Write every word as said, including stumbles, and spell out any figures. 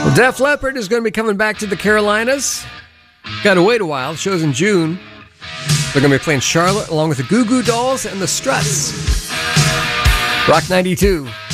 Well, Def Leppard is going to be coming back to the Carolinas. Got to wait a while. The show's in June. They're going to be playing Charlotte along with the Goo Goo Dolls and the Struts. Rock ninety-two.